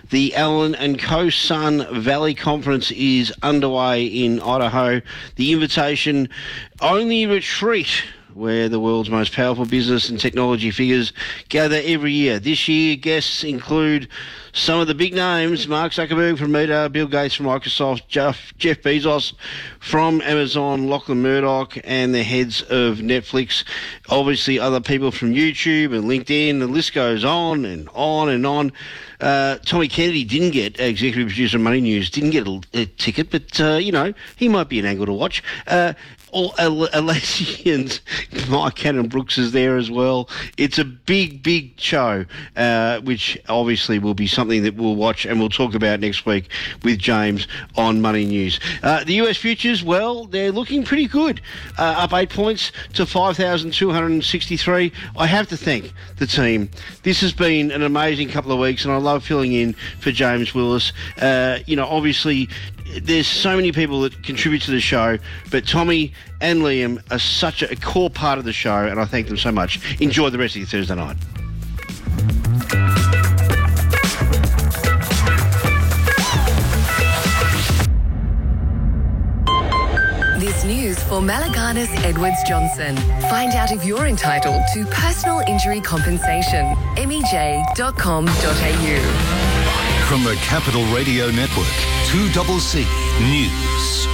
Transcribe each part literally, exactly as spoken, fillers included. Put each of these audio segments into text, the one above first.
The Allen and Co. Sun Valley Conference is underway in Idaho. The invitation only retreat where the world's most powerful business and technology figures gather every year. This year, guests include some of the big names: Mark Zuckerberg from Meta, Bill Gates from Microsoft, Jeff, Jeff Bezos from Amazon, Lachlan Murdoch, and the heads of Netflix. Obviously, other people from YouTube and LinkedIn. The list goes on and on and on. Uh, Tommy Kennedy didn't get, uh, executive producer of Money News, didn't get a, a ticket, but, uh, you know, he might be an angle to watch. Uh, All Atlassian's Mike Cannon-Brooks is there as well. It's a big, big show, uh, which obviously will be something that we'll watch and we'll talk about next week with James on Money News. Uh, the U S futures, well, they're looking pretty good. Uh, up eight points to five thousand two hundred sixty-three. I have to thank the team. This has been an amazing couple of weeks, and I love filling in for James Willis. Uh, you know, obviously, there's so many people that contribute to the show, but Tommy and Liam are such a core part of the show, and I thank them so much. Enjoy the rest of your Thursday night. This news for Malaganas Edwards Johnson. Find out if you're entitled to personal injury compensation. M E J dot com dot A U. From the Capital Radio Network, two C C News.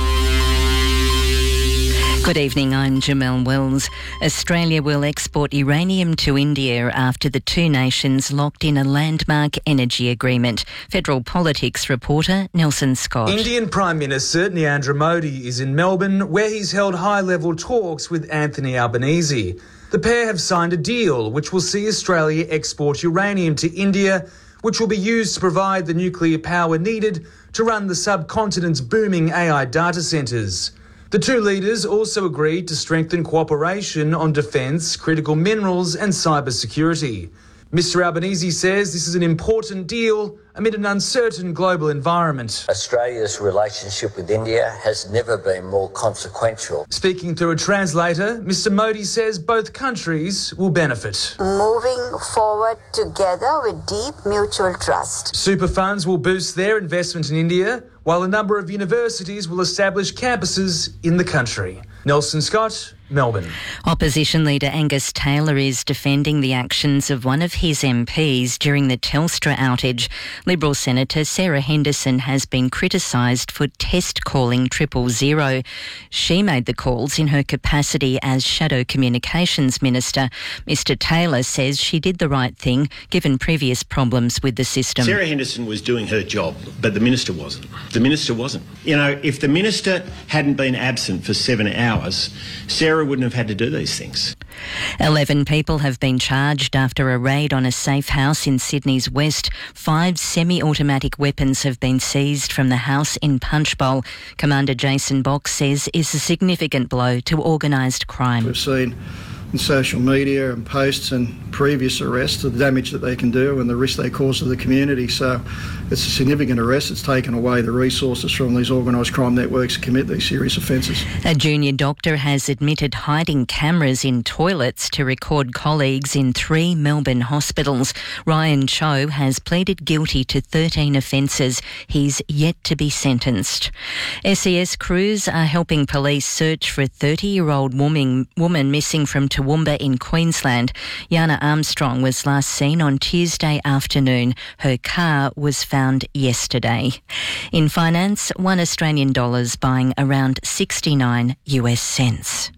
Good evening, I'm Jamelle Wells. Australia will export uranium to India after the two nations locked in a landmark energy agreement. Federal Politics reporter Nelson Scott. Indian Prime Minister Narendra Modi is in Melbourne, where he's held high-level talks with Anthony Albanese. The pair have signed a deal which will see Australia export uranium to India, which will be used to provide the nuclear power needed to run the subcontinent's booming A I data centres. The two leaders also agreed to strengthen cooperation on defence, critical minerals and cybersecurity. Mister Albanese says this is an important deal amid an uncertain global environment. Australia's relationship with India has never been more consequential. Speaking through a translator, Mister Modi says both countries will benefit. Moving forward together with deep mutual trust. Super funds will boost their investment in India, while a number of universities will establish campuses in the country. Nelson Scott, Melbourne. Opposition leader Angus Taylor is defending the actions of one of his M Ps during the Telstra outage. Liberal Senator Sarah Henderson has been criticised for test calling triple zero. She made the calls in her capacity as Shadow Communications Minister. Mister Taylor says she did the right thing given previous problems with the system. Sarah Henderson was doing her job, but the Minister wasn't. The Minister wasn't. You know, if the Minister hadn't been absent for seven hours, Sarah wouldn't have had to do these things. Eleven people have been charged after a raid on a safe house in Sydney's west. Five semi-automatic weapons have been seized from the house in Punchbowl. Commander Jason Box says is a significant blow to organised crime. We've seen in social media and posts and previous arrests the damage that they can do and the risk they cause to the community. So it's a significant arrest. It's taken away the resources from these organised crime networks to commit these serious offences. A junior doctor has admitted hiding cameras in toilets to record colleagues in three Melbourne hospitals. Ryan Cho has pleaded guilty to thirteen offences. He's yet to be sentenced. S E S crews are helping police search for a thirty-year-old woman, woman missing from Toowoomba in Queensland. Yana Armstrong was last seen on Tuesday afternoon. Her car was found yesterday. In finance, one Australian dollar's buying around sixty-nine US cents.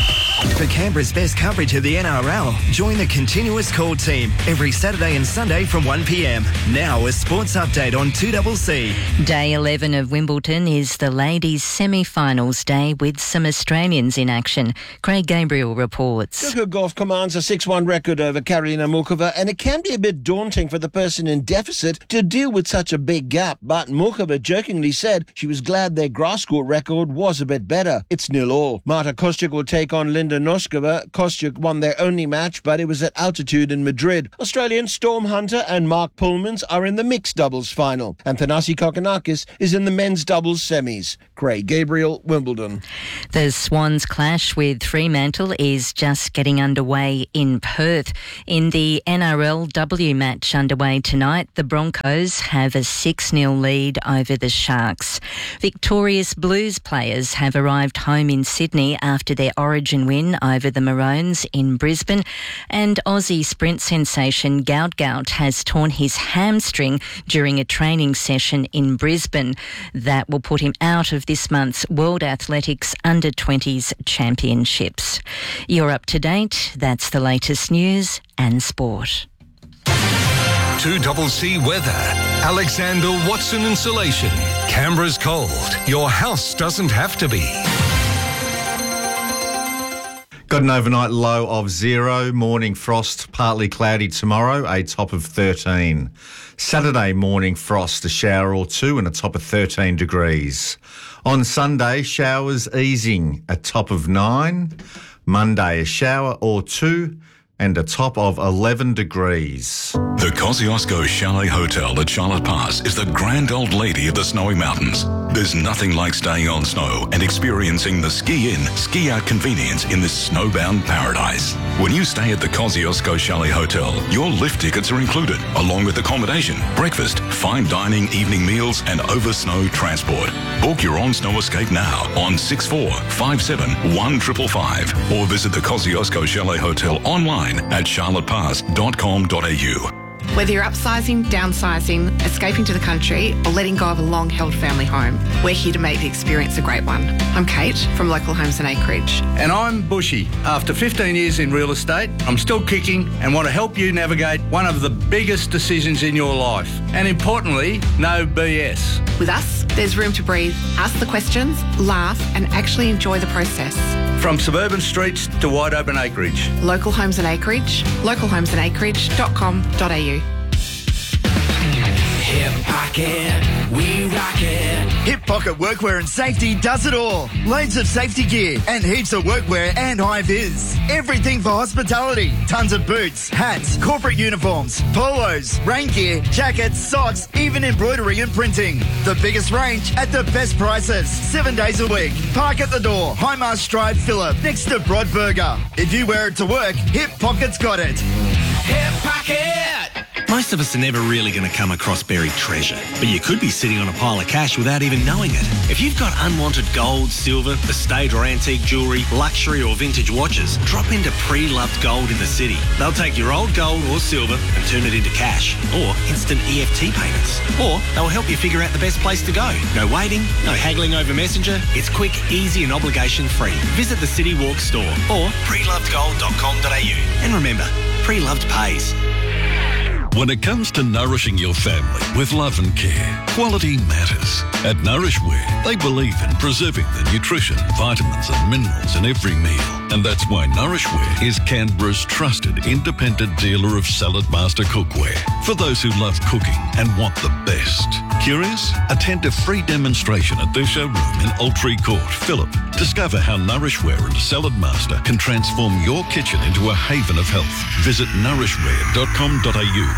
For Canberra's best coverage of the N R L, join the Continuous Call team every Saturday and Sunday from one p m. Now a sports update on two C C. Day eleven of Wimbledon is the ladies' semi-finals day with some Australians in action. Craig Gabriel reports. Coco Golf commands a six one record over Karolina Muchova, and it can be a bit daunting for the person in deficit to deal with such a big gap. But Muchova jokingly said she was glad their grass court record was a bit better. It's nil all. Marta Kostyuk will take on Linda Alexander Noskova, Kostyuk won their only match, but it was at altitude in Madrid. Australian Storm Hunter and Mark Pullmans are in the mixed doubles final, and Thanasi Kokkinakis is in the men's doubles semis. Craig Gabriel, Wimbledon. The Swans clash with Fremantle is just getting underway in Perth. In the N R L W match underway tonight, the Broncos have a six nil lead over the Sharks. Victorious Blues players have arrived home in Sydney after their Origin win over the Maroons in Brisbane, and Aussie sprint sensation Gout Gout has torn his hamstring during a training session in Brisbane. That will put him out of this month's World Athletics under twenties Championships. You're up to date. That's the latest news and sport. two C weather. Alexander Watson Insulation. Canberra's cold. Your house doesn't have to be. Got an overnight low of zero. Morning frost, partly cloudy tomorrow, a top of thirteen. Saturday morning frost, a shower or two and a top of thirteen degrees. On Sunday, showers easing, a top of nine. Monday, a shower or two and a top of eleven degrees. The Kosciuszko Chalet Hotel at Charlotte Pass is the grand old lady of the snowy mountains. There's nothing like staying on snow and experiencing the ski-in, ski-out convenience in this snowbound paradise. When you stay at the Kosciuszko Chalet Hotel, your lift tickets are included, along with accommodation, breakfast, fine dining, evening meals and over-snow transport. Book your on-snow escape now on six four five seven one five five five or visit the Kosciuszko Chalet Hotel online at charlotte pass dot com dot a u. Whether you're upsizing, downsizing, escaping to the country, or letting go of a long-held family home, we're here to make the experience a great one. I'm Kate from Local Homes and Acreage. And I'm Bushy. After fifteen years in real estate, I'm still kicking and want to help you navigate one of the biggest decisions in your life. And importantly, no B S. With us, there's room to breathe, ask the questions, laugh, and actually enjoy the process. From suburban streets to wide open acreage. Local Homes and Acreage, local homes and acreage dot com dot a u. Hip Pocket, we rock it. Hip Pocket Workwear and Safety does it all. Loads of safety gear and heaps of workwear and high vis. Everything for hospitality. Tons of boots, hats, corporate uniforms, polos, rain gear, jackets, socks, even embroidery and printing. The biggest range at the best prices. Seven days a week. Park at the door. Highmast Drive, Phillip, next to Broadburger. If you wear it to work, Hip Pocket's got it. Hip Pocket! Most of us are never really going to come across buried treasure, but you could be sitting on a pile of cash without even knowing it. If you've got unwanted gold, silver, estate or antique jewellery, luxury or vintage watches, drop into Pre-Loved Gold in the city. They'll take your old gold or silver and turn it into cash or instant E F T payments. Or they'll help you figure out the best place to go. No waiting, no haggling over Messenger. It's quick, easy and obligation free. Visit the City Walk store or pre loved gold dot com dot a u. And remember, Pre-Loved pays. When it comes to nourishing your family with love and care, quality matters. At Nourishwear, they believe in preserving the nutrition, vitamins and minerals in every meal. And that's why Nourishwear is Canberra's trusted independent dealer of Salad Master cookware. For those who love cooking and want the best. Curious? Attend a free demonstration at their showroom in Altree Court, Phillip. Discover how Nourishwear and Salad Master can transform your kitchen into a haven of health. Visit nourishwear dot com dot a u.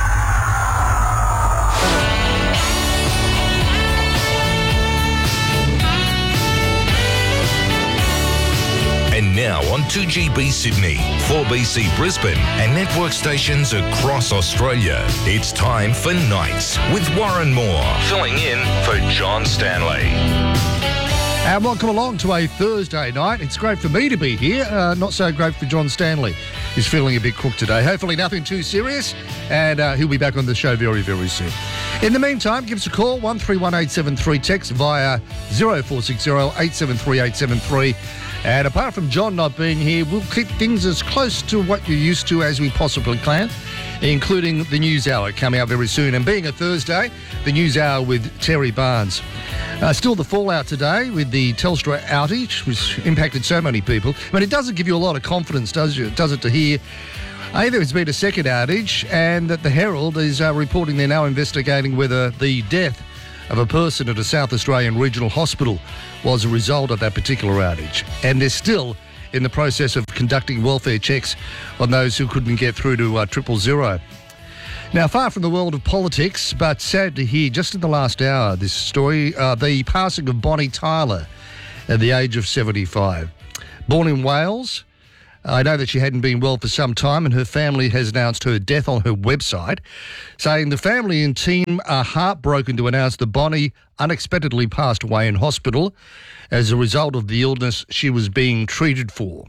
And now on two G B Sydney, four B C Brisbane and network stations across Australia. It's time for Nights with Warren Moore, filling in for John Stanley. And welcome along to a Thursday night. It's great for me to be here, uh, not so great for John Stanley. He's feeling a bit crook today. Hopefully nothing too serious, and uh, he'll be back on the show very, very soon. In the meantime, give us a call, one three one eight seven three, text via zero four six zero eight seven three eight seven three. And apart from John not being here, we'll keep things as close to what you're used to as we possibly can, including the News Hour coming out very soon. And being a Thursday, the News Hour with Terry Barnes. Uh, still the fallout today with the Telstra outage, which impacted so many people. But it doesn't give you a lot of confidence, does it? Does it to hear A, there's been a second outage, and that the Herald is uh, reporting they're now investigating whether the death of a person at a South Australian regional hospital was a result of that particular outage. And they're still in the process of conducting welfare checks on those who couldn't get through to uh, triple zero. Now, far from the world of politics, but sad to hear just in the last hour, this story, uh, the passing of Bonnie Tyler at the age of seventy-five. Born in Wales, I know that she hadn't been well for some time, and her family has announced her death on her website, saying the family and team are heartbroken to announce that Bonnie unexpectedly passed away in hospital as a result of the illness she was being treated for.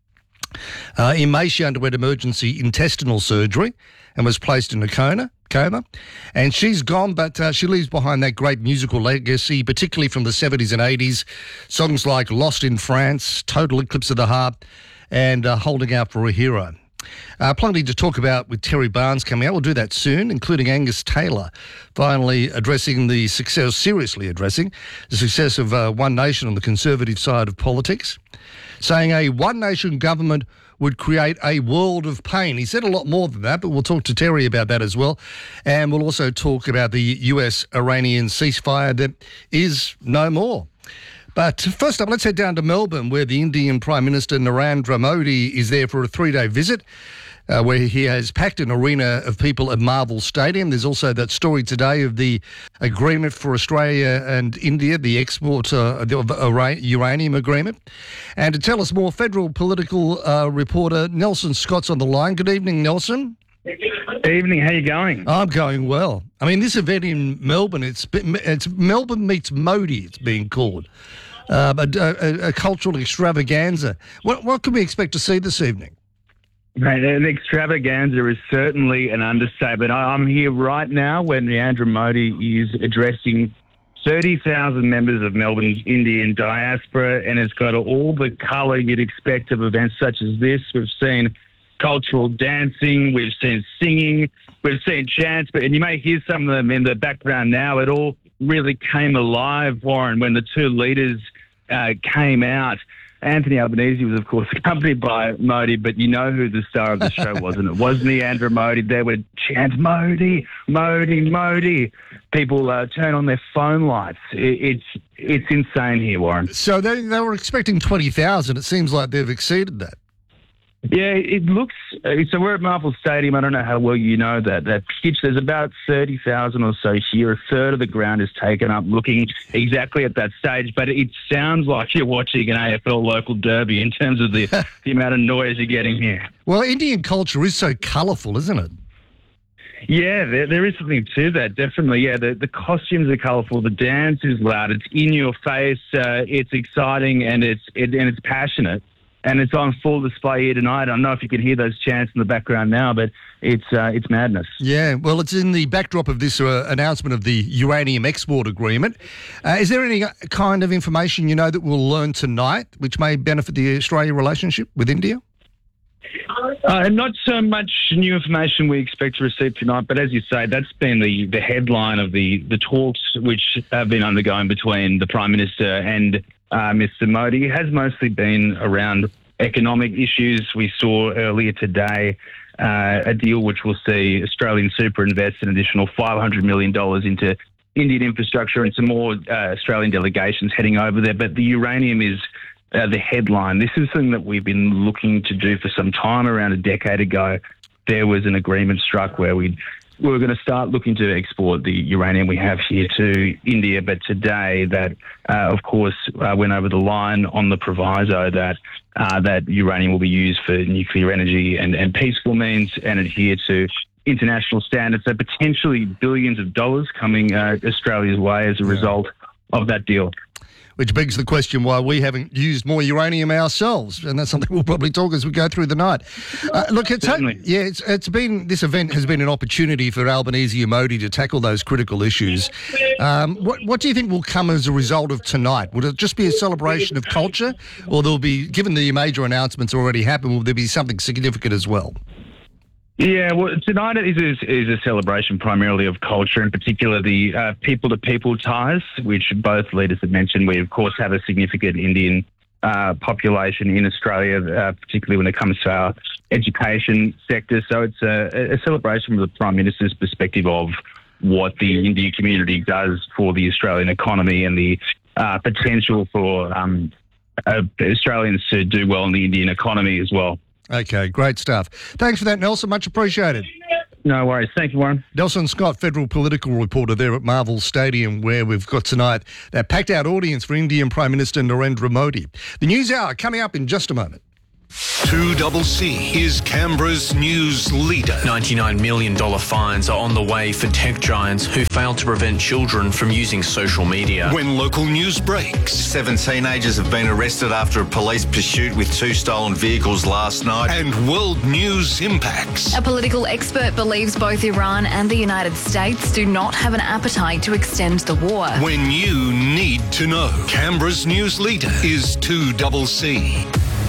Uh, in May, she underwent emergency intestinal surgery and was placed in a coma. coma. And she's gone, but uh, she leaves behind that great musical legacy, particularly from the seventies and eighties. Songs like Lost in France, Total Eclipse of the Heart, and uh, Holding Out for a Hero. Uh, plenty to talk about with Terry Barnes coming out. We'll do that soon, including Angus Taylor finally addressing the success, seriously addressing the success of uh, One Nation on the Conservative side of politics, saying a One Nation government would create a world of pain. He said a lot more than that, but we'll talk to Terry about that as well. And we'll also talk about the U S-Iranian ceasefire that is no more. But first up, let's head down to Melbourne, where the Indian Prime Minister Narendra Modi is there for a three-day visit, uh, where he has packed an arena of people at Marvel Stadium. There's also that story today of the agreement for Australia and India, the export uh, of uranium agreement. And to tell us more, federal political uh, reporter Nelson Scott's on the line. Good evening, Nelson. Evening, how you going? I'm going well. I mean, this event in Melbourne, it's it's Melbourne meets Modi, it's being called. Uh, but a, a cultural extravaganza. What what can we expect to see this evening? Mate, an extravaganza is certainly an understatement. I'm here right now when Narendra Modi is addressing thirty thousand members of Melbourne's Indian diaspora, and it's got all the colour you'd expect of events such as this. We've seen cultural dancing, we've seen singing, we've seen chants, but and you may hear some of them in the background now. It all really came alive, Warren, when the two leaders uh, came out. Anthony Albanese was, of course, accompanied by Modi, but you know who the star of the show was, and it was Narendra Modi. There were chants, Modi, Modi, Modi. People uh, turn on their phone lights. It, it's it's insane here, Warren. So they, they were expecting twenty thousand. It seems like they've exceeded that. Yeah, it looks... Uh, so we're at Marvel Stadium. I don't know how well you know that. That pitch, there's about thirty thousand or so here. A third of the ground is taken up looking exactly at that stage. But it sounds like you're watching an A F L local derby in terms of the, the amount of noise you're getting here. Well, Indian culture is so colourful, isn't it? Yeah, there, there is something to that, definitely. Yeah, the, the costumes are colourful. The dance is loud. It's in your face. Uh, it's exciting and it's it, and it's passionate. And it's on full display here tonight. I don't know if you can hear those chants in the background now, but it's uh, it's madness. Yeah, well, it's in the backdrop of this uh, announcement of the uranium export agreement. Uh, is there any kind of information you know that we'll learn tonight which may benefit the Australia relationship with India? Uh, not so much new information we expect to receive tonight, but as you say, that's been the, the headline of the, the talks which have been undergoing between the Prime Minister and uh, Mister Modi. It has mostly been around economic issues. We saw earlier today uh, a deal which will see Australian Super invest an additional five hundred million dollars into Indian infrastructure and some more uh, Australian delegations heading over there. But the uranium is Uh, the headline. This is something that we've been looking to do for some time. Around a decade ago, there was an agreement struck where we'd, we were going to start looking to export the uranium we have here to India. But today that, uh, of course, uh, went over the line on the proviso that uh, that uranium will be used for nuclear energy and, and peaceful means and adhere to international standards. So potentially billions of dollars coming uh, Australia's way as a yeah. result of that deal. Which begs the question why we haven't used more uranium ourselves, and that's something we'll probably talk as we go through the night. Uh, look, it's yeah, it's it's been this event has been an opportunity for Albanese and Modi to tackle those critical issues. Um, what what do you think will come as a result of tonight? Would it just be a celebration of culture, or there'll be, given the major announcements already happened, will there be something significant as well? Yeah, well, tonight is a, is a celebration primarily of culture, in particular the uh, people-to-people ties, which both leaders have mentioned. We, of course, have a significant Indian uh, population in Australia, uh, particularly when it comes to our education sector. So it's a, a celebration from the Prime Minister's perspective of what the Indian community does for the Australian economy and the uh, potential for um, uh, Australians to do well in the Indian economy as well. Okay, great stuff. Thanks for that, Nelson. Much appreciated. No worries. Thank you, Warren. Nelson Scott, federal political reporter there at Marvel Stadium, where we've got tonight that packed-out audience for Indian Prime Minister Narendra Modi. The News Hour coming up in just a moment. two double C is Canberra's news leader. ninety-nine million dollars fines are on the way for tech giants who failed to prevent children from using social media. When local news breaks. Seven teenagers have been arrested after a police pursuit with two stolen vehicles last night. And world news impacts. A political expert believes both Iran and the United States do not have an appetite to extend the war. When you need to know. Canberra's news leader is two double C.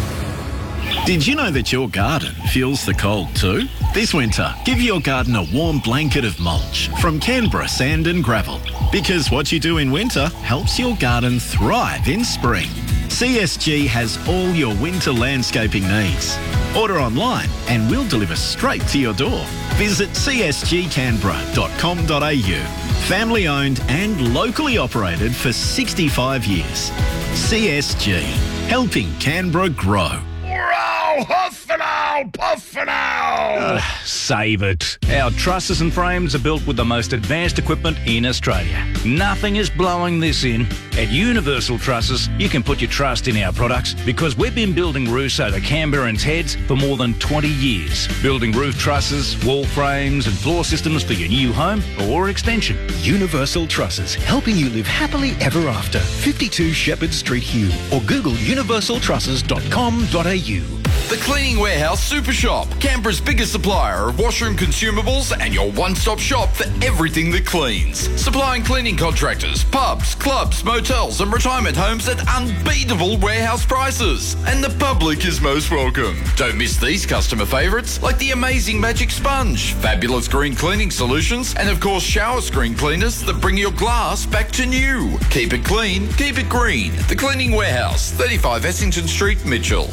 Did you know that your garden feels the cold too? This winter, give your garden a warm blanket of mulch from Canberra Sand and Gravel. Because what you do in winter helps your garden thrive in spring. C S G has all your winter landscaping needs. Order online and we'll deliver straight to your door. Visit c s g canberra dot com dot a u. Family owned and locally operated for sixty-five years. C S G, helping Canberra grow. Oh, huff and ow, puff and ow! Uh, save it. Our trusses and frames are built with the most advanced equipment in Australia. Nothing is blowing this in. At Universal Trusses, you can put your trust in our products because we've been building roofs over Canberrans' heads for more than twenty years. Building roof trusses, wall frames and floor systems for your new home or extension. Universal Trusses, helping you live happily ever after. fifty-two Shepherd Street, Hume, or Google universal trusses dot com dot a u. The Cleaning Warehouse Super Shop, Canberra's biggest supplier of washroom consumables and your one-stop shop for everything that cleans. Supplying cleaning contractors, pubs, clubs, motels and retirement homes at unbeatable warehouse prices. And the public is most welcome. Don't miss these customer favourites like the amazing Magic Sponge, fabulous green cleaning solutions and of course shower screen cleaners that bring your glass back to new. Keep it clean, keep it green. The Cleaning Warehouse, thirty-five Essington Street, Mitchell.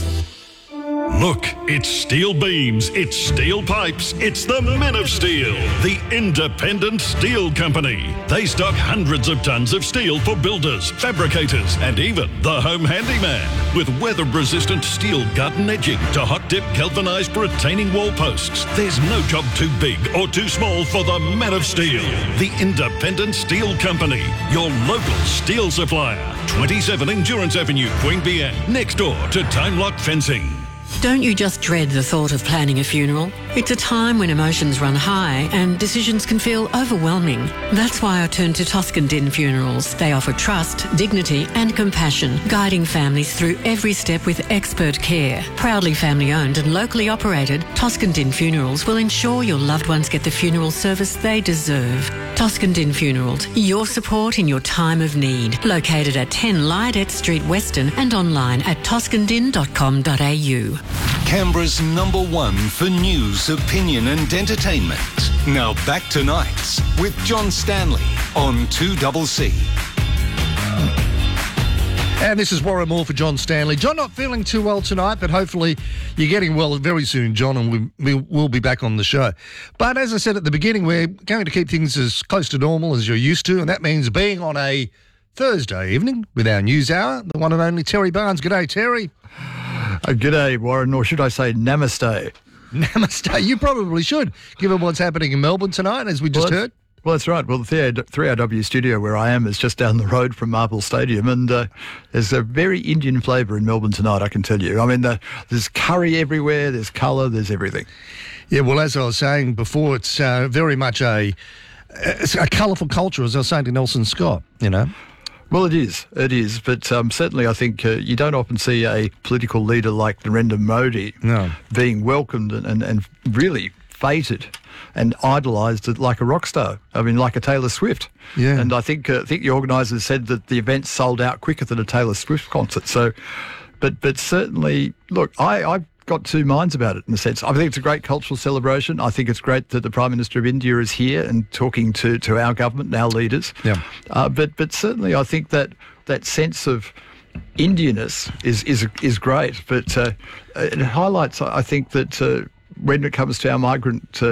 Look, it's steel beams, it's steel pipes, it's the Men of Steel, the independent steel company. They stock hundreds of tons of steel for builders, fabricators, and even the home handyman. With weather-resistant steel gut and edging to hot-dip galvanised retaining wall posts, there's no job too big or too small for the Men of Steel, the independent steel company, your local steel supplier. twenty-seven Endurance Avenue, Queanbeyan, next door to Time Lock Fencing. Don't you just dread the thought of planning a funeral? It's a time when emotions run high and decisions can feel overwhelming. That's why I turn to Toscan Din Funerals. They offer trust, dignity and compassion, guiding families through every step with expert care. Proudly family owned and locally operated, Toscan Din Funerals will ensure your loved ones get the funeral service they deserve. Toscan Din Funerals, your support in your time of need. Located at ten Lydet Street, Weston and online at toscan din dot com dot a u. Canberra's number one for news, opinion and entertainment. Now back to Nights with John Stanley on two double C. And this is Warren Moore for John Stanley. John, not feeling too well tonight, but hopefully you're getting well very soon, John, and we, we, we'll be back on the show. But as I said at the beginning, we're going to keep things as close to normal as you're used to, and that means being on a Thursday evening with our news hour, the one and only Terry Barnes. G'day, Terry. Uh, g'day, Warren, or should I say namaste? Namaste. You probably should, given what's happening in Melbourne tonight, as we just well, heard. Well, that's right. Well, the three R W studio where I am is just down the road from Marvel Stadium, and uh, there's a very Indian flavour in Melbourne tonight, I can tell you. I mean, the, there's curry everywhere, there's colour, there's everything. Yeah, well, as I was saying before, it's uh, very much a, it's a colourful culture, as I was saying to Nelson Scott, you know. Well, it is. It is. But um, certainly I think uh, you don't often see a political leader like Narendra Modi no. being welcomed and, and, and really feted and idolised like a rock star. I mean, like a Taylor Swift. Yeah. And I think uh, I think the organisers said that the event sold out quicker than a Taylor Swift concert. So, but but certainly, look, I, I've got two minds about it in a sense. I think it's a great cultural celebration. I think it's great that the Prime Minister of India is here and talking to, to our government and our leaders. Yeah. Uh, but but certainly I think that that sense of Indianness is is is great. But uh, it highlights, I think, that uh, when it comes to our migrant uh,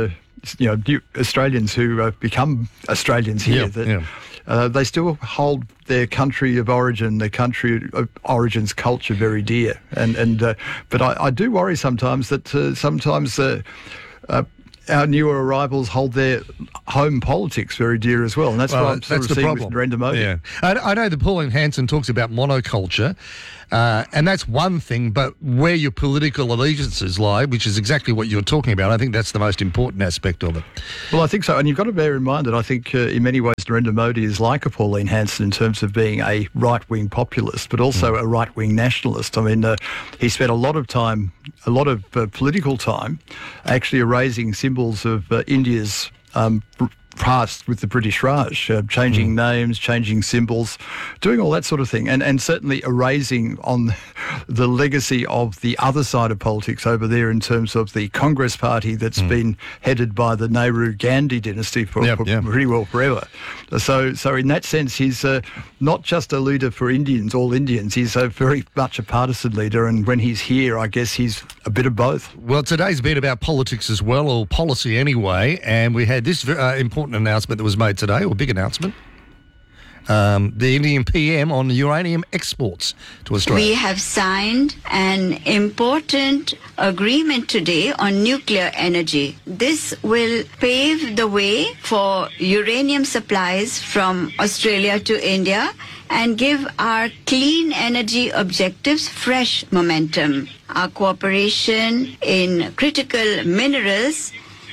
you know, new Australians who uh, become Australians here, Yeah, that yeah. Uh, they still hold their country of origin, their country of origin's culture very dear. And and uh, but I, I do worry sometimes that uh, sometimes uh, uh, our newer arrivals hold their home politics very dear as well, and that's Well, what I'm sort that's of the seeing problem. with Narendra Modi. Yeah, I, I know that Pauline Hanson talks about monoculture, uh, and that's one thing. But where your political allegiances lie, which is exactly what you're talking about, I think that's the most important aspect of it. Well, I think so, and you've got to bear in mind that I think uh, in many ways Narendra Modi is like a Pauline Hanson in terms of being a right-wing populist, but also Mm. a right-wing nationalist. I mean, uh, he spent a lot of time, a lot of uh, political time, actually erasing symbols of uh, India's um, br- past with the British Raj, uh, changing Mm. names, changing symbols, doing all that sort of thing, and and certainly erasing on the legacy of the other side of politics over there in terms of the Congress Party that's Mm. been headed by the Nehru-Gandhi dynasty for, Yep, for yep. pretty well forever. So, so in that sense, he's uh, not just a leader for Indians, all Indians. He's a very much a partisan leader, and when he's here, I guess he's a bit of both. Well, today's been about politics as well, or policy anyway, and we had this uh, important announcement that was made today, or big announcement. Um, the Indian P M on uranium exports to Australia. We have signed an important agreement today on nuclear energy. This will pave the way for uranium supplies from Australia to India and give our clean energy objectives fresh momentum. Our cooperation in critical minerals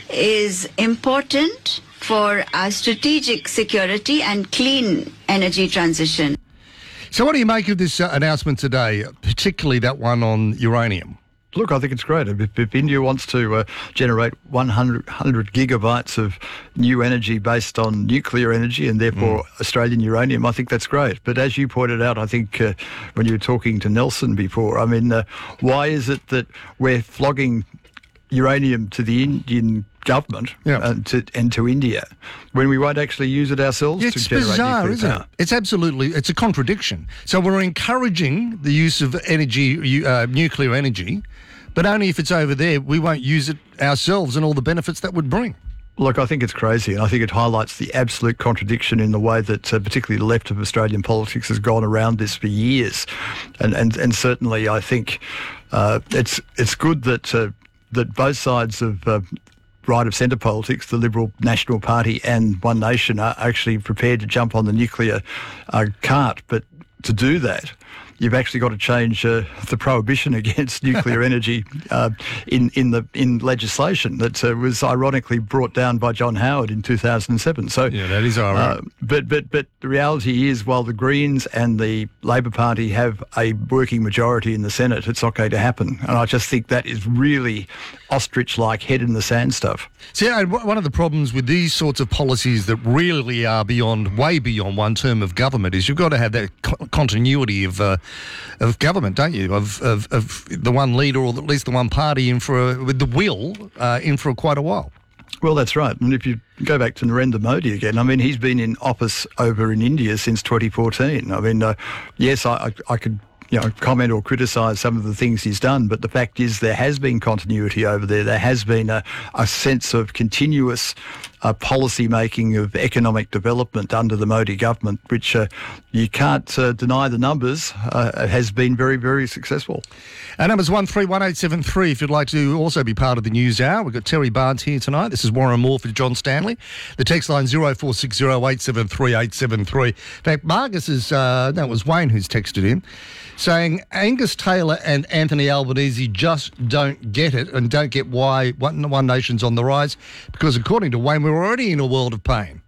is important for our strategic security and clean energy transition. So what do you make of this uh, announcement today, particularly that one on uranium? Look, I think it's great. If, if India wants to uh, generate one hundred, one hundred gigabytes of new energy based on nuclear energy and therefore mm. Australian uranium, I think that's great. But as you pointed out, I think uh, when you were talking to Nelson before, I mean, uh, why is it that we're flogging uranium to the Indian government yeah. and, to, and to India when we won't actually use it ourselves It's to generate bizarre, nuclear isn't power? it? It's absolutely, it's a contradiction. So we're encouraging the use of energy, uh, nuclear energy, but only if it's over there. We won't use it ourselves and all the benefits that would bring. Look, I think it's crazy, and I think it highlights the absolute contradiction in the way that uh, particularly the left of Australian politics has gone around this for years. And and, and certainly I think uh, it's it's good that uh, that both sides of uh, right of centre politics, the Liberal National Party and One Nation, are actually prepared to jump on the nuclear uh, cart. But to do that, you've actually got to change uh, the prohibition against nuclear energy uh, in in the in legislation that uh, was ironically brought down by John Howard in two thousand seven. So yeah, that is ironic. Uh, but but but the reality is, while the Greens and the Labor Party have a working majority in the Senate, it's not going to happen. And I just think that is really ostrich-like, head in the sand stuff. See, and one of the problems with these sorts of policies that really are beyond, way beyond one term of government is you've got to have that co- continuity of uh, of government, don't you? Of, of of the one leader or at least the one party in for a, with the will uh, in for quite a while. Well, that's right. And if you go back to Narendra Modi again, I mean, he's been in office over in India since twenty fourteen. I mean, uh, yes, I, I, I could, you know, comment or criticise some of the things he's done, but the fact is there has been continuity over there. There has been a, a sense of continuous uh, policy making of economic development under the Modi government, which uh, you can't uh, deny the numbers, uh, has been very, very successful. Our number's one three one eight seven three if you'd like to also be part of the news hour. We've got Terry Barnes here tonight. This is Warren Moore for John Stanley. The text line zero four six zero eight seven three eight seven three. In fact, Marcus is, uh, no, it was Wayne who's texted in, saying Angus Taylor and Anthony Albanese just don't get it and don't get why One, One Nation's on the rise, because according to Wayne, we're already in a world of pain.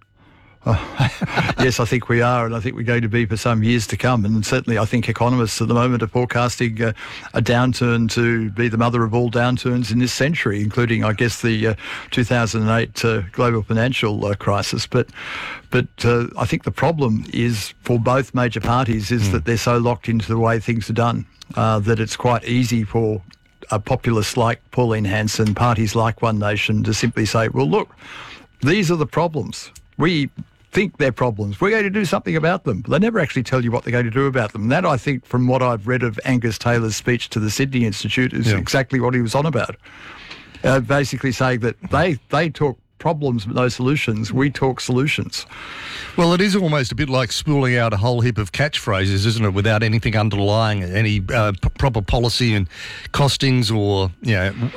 Oh, yes, I think we are, and I think we're going to be for some years to come. And certainly I think economists at the moment are forecasting uh, a downturn to be the mother of all downturns in this century, including, I guess, the uh, two thousand eight uh, global financial uh, crisis. But but uh, I think the problem is for both major parties is mm. that they're so locked into the way things are done uh, that it's quite easy for a populist like Pauline Hanson, parties like One Nation, to simply say, well, look, these are the problems. We think they're problems. We're going to do something about them. But they never actually tell you what they're going to do about them. And that, I think, from what I've read of Angus Taylor's speech to the Sydney Institute, is yeah. exactly what he was on about. Uh, basically saying that they, they talk problems but no solutions. We talk solutions. Well, it is almost a bit like spooling out a whole heap of catchphrases, isn't it, without anything underlying it, any uh, p- proper policy and costings or, you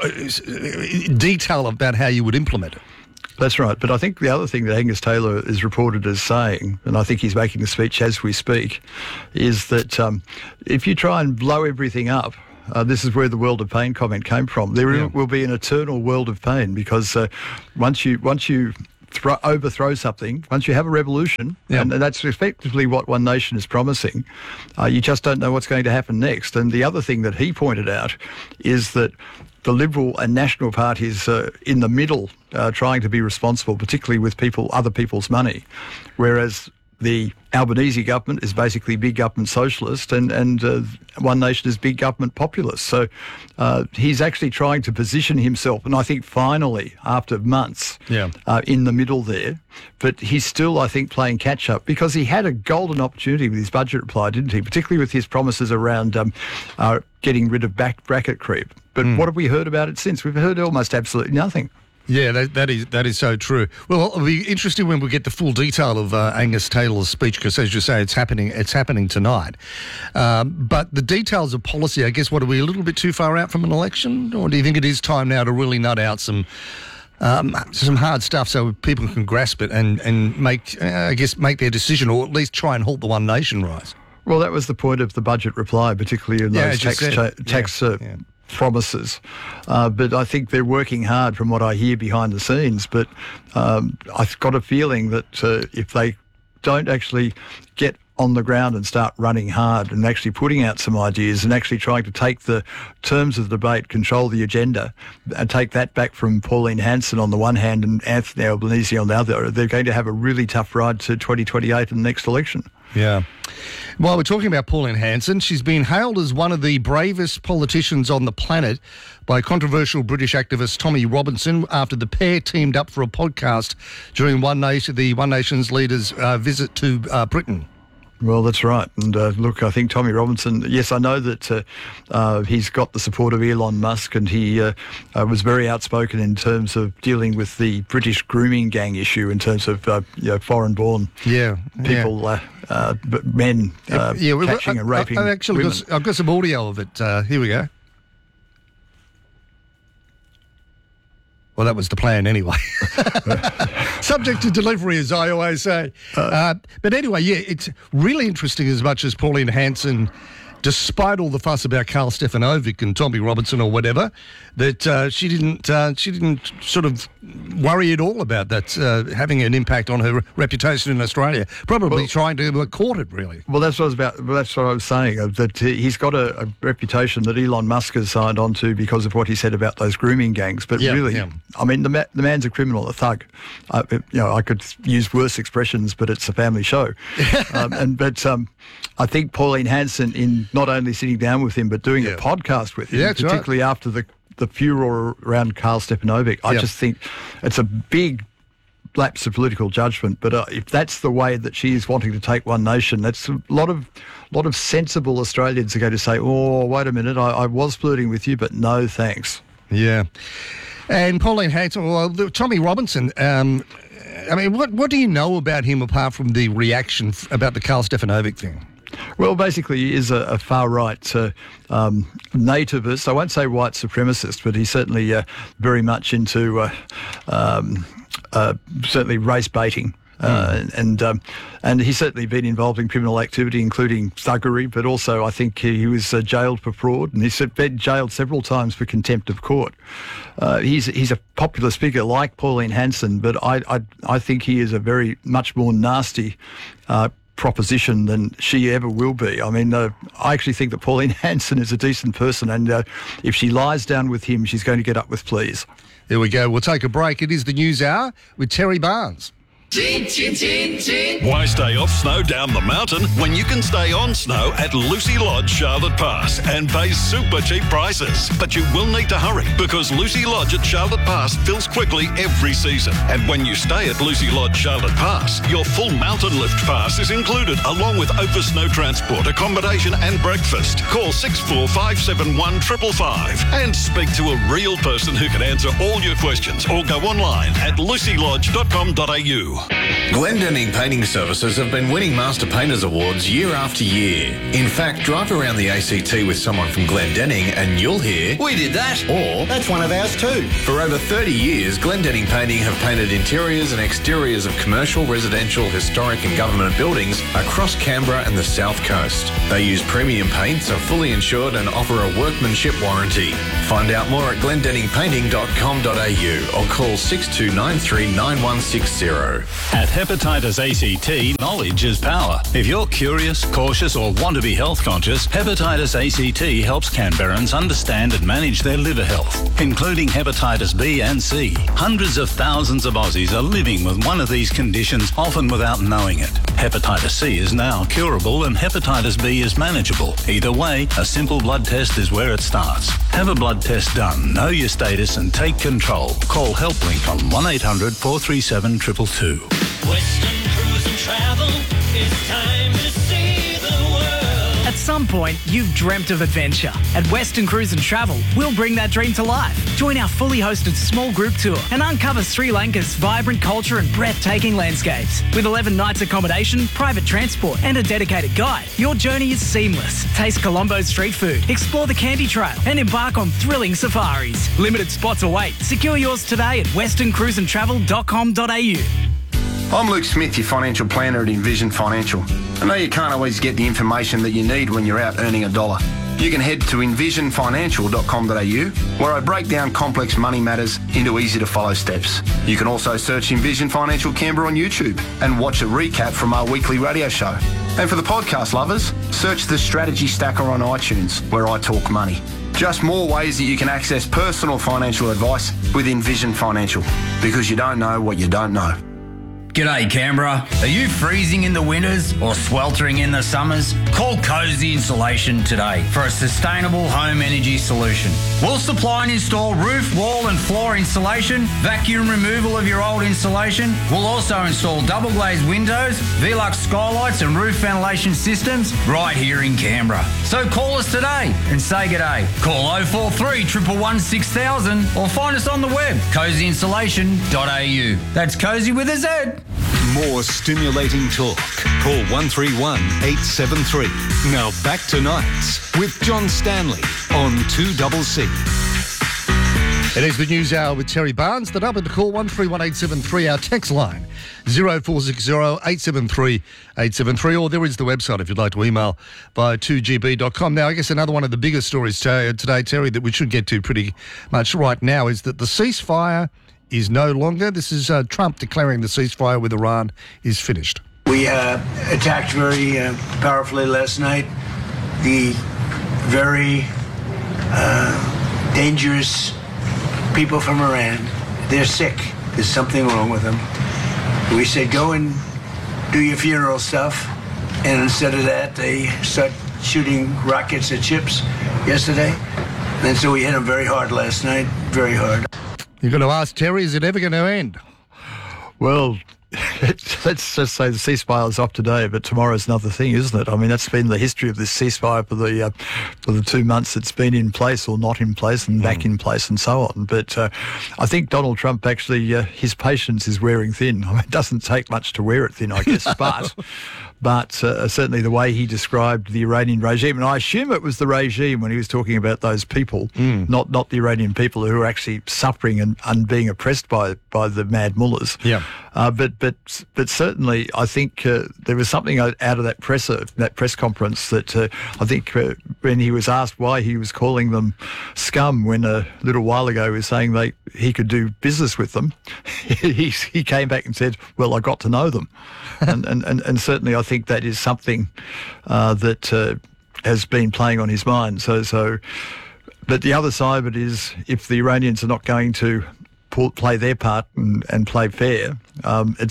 know, detail about how you would implement it. That's right. But I think the other thing that Angus Taylor is reported as saying, and I think he's making the speech as we speak, is that um, if you try and blow everything up, Uh, this is where the world of pain comment came from. There yeah. will be an eternal world of pain because uh, once you once you thro- overthrow something, once you have a revolution, yeah. and, and that's effectively what One Nation is promising, uh, you just don't know what's going to happen next. And the other thing that he pointed out is that the Liberal and National parties are in the middle, uh, trying to be responsible, particularly with people, other people's money, whereas the Albanese government is basically big government socialist and, and uh, One Nation is big government populist. So uh, he's actually trying to position himself, and I think finally, after months, yeah. uh, in the middle there. But he's still, I think, playing catch-up because he had a golden opportunity with his budget reply, didn't he? Particularly with his promises around um, uh, getting rid of back bracket creep. But mm. what have we heard about it since? We've heard almost absolutely nothing. Yeah, that, that is that is so true. Well, it'll be interesting when we get the full detail of uh, Angus Taylor's speech, because as you say, it's happening. It's happening tonight. Um, but the details of policy, I guess, what are we a little bit too far out from an election, or do you think it is time now to really nut out some um, some hard stuff so people can grasp it and and make, uh, I guess, make their decision, or at least try and halt the One Nation rise? Well, that was the point of the budget reply, particularly in yeah, those tax cha- tax. Yeah. Uh, yeah. promises, uh, but I think they're working hard from what I hear behind the scenes. But um, I've got a feeling that uh, if they don't actually get on the ground and start running hard and actually putting out some ideas and actually trying to take the terms of the debate, control the agenda, and take that back from Pauline Hanson on the one hand and Anthony Albanese on the other, they're going to have a really tough ride to twenty twenty-eight and the next election. Yeah. While we're talking about Pauline Hanson, she's been hailed as one of the bravest politicians on the planet by controversial British activist Tommy Robinson after the pair teamed up for a podcast during One Nation, the One Nation's leaders' uh, visit to uh, Britain. Well, that's right. And uh, look, I think Tommy Robinson, yes, I know that uh, uh, he's got the support of Elon Musk, and he uh, uh, was very outspoken in terms of dealing with the British grooming gang issue in terms of uh, you know, foreign-born yeah, people, yeah. Uh, uh, men uh, yeah, well, catching I, and raping I, I've actually women. got, I've got some audio of it. Uh, here we go. Well, that was the plan anyway. Subject to delivery, as I always say. Uh, uh, but anyway, yeah, it's really interesting as much as Pauline Hanson, despite all the fuss about Karl Stefanovic and Tommy Robinson or whatever, that uh, she didn't uh, she didn't sort of worry at all about that uh, having an impact on her reputation in Australia. Probably well, trying to uh, court it, really. Well, that's what I was about. Well, that's what I was saying. Uh, that he's got a, a reputation that Elon Musk has signed on to because of what he said about those grooming gangs. But yeah, really, yeah. I mean, the ma- the man's a criminal, a thug. Uh, you know, I could use worse expressions, but it's a family show. um, and but um, I think Pauline Hanson, in not only sitting down with him but doing yeah. a podcast with him, yeah, particularly right. after the the furor around Karl Stefanovic, I yeah. just think it's a big lapse of political judgment. But uh, if that's the way that she is wanting to take One Nation, that's a lot of lot of sensible Australians are going to say, oh, wait a minute, I, I was flirting with you, but no thanks. Yeah. And Pauline Hanson, well, Tommy Robinson, um, I mean, what, what do you know about him apart from the reaction f- about the Karl Stefanovic thing? Well, basically, he is a, a far-right uh, um, nativist. I won't say white supremacist, but he's certainly uh, very much into uh, um, uh, certainly race baiting. Uh, mm. and um, and he's certainly been involved in criminal activity, including thuggery, but also I think he, he was uh, jailed for fraud, and he's been jailed several times for contempt of court. Uh, he's he's a popular speaker like Pauline Hanson, but I I, I think he is a very much more nasty uh, proposition than she ever will be. I mean, uh, I actually think that Pauline Hanson is a decent person, and uh, if she lies down with him, she's going to get up with pleas. There we go. We'll take a break. It is the News Hour with Terry Barnes. Why stay off snow down the mountain when you can stay on snow at Lucy Lodge, Charlotte Pass and pay super cheap prices? But you will need to hurry because Lucy Lodge at Charlotte Pass fills quickly every season. And when you stay at Lucy Lodge, Charlotte Pass, your full mountain lift pass is included along with Opus Snow Transport, accommodation and breakfast. Call six four five seven one five five five and speak to a real person who can answer all your questions or go online at lucy lodge dot com dot a u. Glendenning Painting Services have been winning Master Painters Awards year after year. In fact, drive around the A C T with someone from Glendenning and you'll hear, "We did that," or "That's one of ours too." For over thirty years, Glendenning Painting have painted interiors and exteriors of commercial, residential, historic and government buildings across Canberra and the South Coast. They use premium paints, are fully insured and offer a workmanship warranty. Find out more at glendenning painting dot com dot a u or call six two nine three nine one six zero. At Hepatitis A C T, knowledge is power. If you're curious, cautious or want to be health conscious, Hepatitis A C T helps Canberrans understand and manage their liver health, including hepatitis B and C. Hundreds of thousands of Aussies are living with one of these conditions, often without knowing it. Hepatitis C is now curable and hepatitis B is manageable. Either way, a simple blood test is where it starts. Have a blood test done, know your status and take control. Call HelpLink on one eight hundred four three seven two two two. Western Cruise and Travel, it's time to see the world. At some point, you've dreamt of adventure. At Western Cruise and Travel, we'll bring that dream to life. Join our fully hosted small group tour and uncover Sri Lanka's vibrant culture and breathtaking landscapes. With eleven nights accommodation, private transport and a dedicated guide, your journey is seamless. Taste Colombo's street food, explore the Candy Trail and embark on thrilling safaris. Limited spots await. Secure yours today at western cruise and travel dot com dot a u. I'm Luke Smith, your financial planner at Envision Financial. I know you can't always get the information that you need when you're out earning a dollar. You can head to envision financial dot com dot a u, where I break down complex money matters into easy-to-follow steps. You can also search Envision Financial Canberra on YouTube and watch a recap from our weekly radio show. And for the podcast lovers, search the Strategy Stacker on iTunes, where I talk money. Just more ways that you can access personal financial advice with Envision Financial, because you don't know what you don't know. G'day Canberra. Are you freezing in the winters or sweltering in the summers? Call Cozy Insulation today for a sustainable home energy solution. We'll supply and install roof, wall and floor insulation, vacuum removal of your old insulation. We'll also install double glazed windows, Velux skylights and roof ventilation systems right here in Canberra. So call us today and say g'day. Call oh four three, one one one, six thousand or find us on the web, cozy insulation dot a u. That's Cozy with a Z. More stimulating talk. Call one three one, eight seven three. Now back to Nights with John Stanley on two C C. It is the News Hour with Terry Barnes. The number to call one three one eight seven three. Our text line zero four six zero eight seven three eight seven three. Or there is the website if you'd like to email via two g b dot com. Now, I guess another one of the biggest stories today, Terry, that we should get to pretty much right now is that the ceasefire is no longer. This is uh, Trump declaring the ceasefire with Iran is finished. We uh, attacked very uh, powerfully last night. The very uh, dangerous people from Iran, they're sick. There's something wrong with them. We said, go and do your funeral stuff. And instead of that, they start shooting rockets at ships yesterday. And so we hit them very hard last night, very hard. You're going to ask Terry, is it ever going to end? Well, let's just say the ceasefire is off today, but tomorrow's another thing, isn't it? I mean, that's been the history of this ceasefire for the uh, for the two months it's been in place or not in place and mm. back in place and so on. But uh, I think Donald Trump actually, uh, his patience is wearing thin. I mean, it doesn't take much to wear it thin, I guess, but... But uh, certainly the way he described the Iranian regime, and I assume it was the regime when he was talking about those people, mm. not not the Iranian people who are actually suffering and, and being oppressed by by the mad mullahs. Yeah. Uh, but but but certainly, I think uh, there was something out of that press that press conference that uh, I think uh, when he was asked why he was calling them scum when a little while ago he was saying they he could do business with them, he he came back and said, "Well, I got to know them," and, and and and certainly I think that is something uh, that uh, has been playing on his mind. So so, but the other side of it is if the Iranians are not going to pull, play their part and, and play fair, um, it's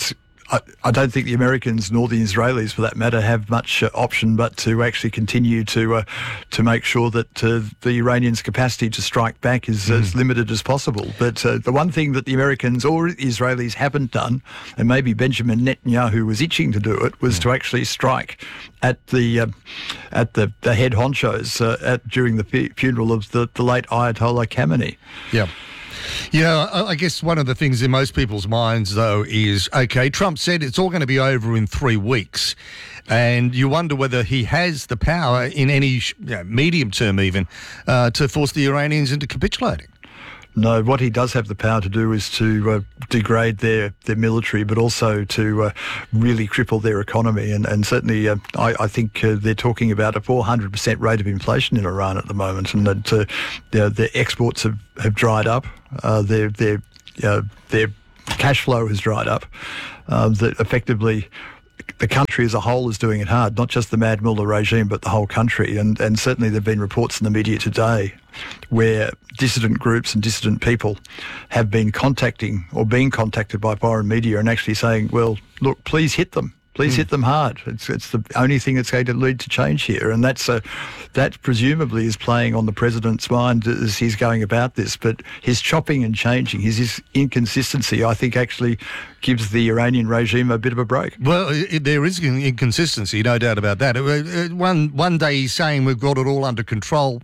I, I don't think the Americans nor the Israelis, for that matter, have much uh, option but to actually continue to uh, to make sure that uh, the Iranians' capacity to strike back is mm. as limited as possible. But uh, the one thing that the Americans or the Israelis haven't done, and maybe Benjamin Netanyahu was itching to do it, was mm. to actually strike at the uh, at the, the head honchos uh, at, during the fu- funeral of the, the late Ayatollah Khamenei. Yeah. Yeah, I I guess one of the things in most people's minds, though, is, OK, Trump said it's all going to be over in three weeks. And you wonder whether he has the power in any you know, medium term even uh, to force the Iranians into capitulating. No, what he does have the power to do is to uh, degrade their, their military, but also to uh, really cripple their economy. And, and certainly uh, I, I think uh, they're talking about a four hundred percent rate of inflation in Iran at the moment, and that uh, their, their exports have, have dried up. Uh, their, their, uh, their cash flow has dried up. Uh, that effectively the country as a whole is doing it hard, not just the Mad Mullah regime, but the whole country. And, and certainly there have been reports in the media today where dissident groups and dissident people have been contacting or being contacted by foreign media and actually saying, well, look, please hit them. Please mm. hit them hard. It's it's the only thing that's going to lead to change here. And that's a, that presumably is playing on the president's mind as he's going about this. But his chopping and changing, his, his inconsistency, I think actually gives the Iranian regime a bit of a break. Well, it, there is an inconsistency, no doubt about that. One, one day he's saying we've got it all under control.